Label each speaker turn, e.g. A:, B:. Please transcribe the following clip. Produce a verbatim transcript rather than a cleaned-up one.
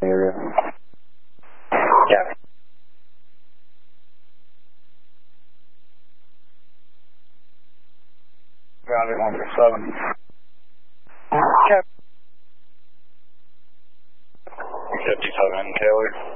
A: area.
B: Yeah.
A: Got it, one for seven.
B: Cap.
A: fifty-seven, Taylor.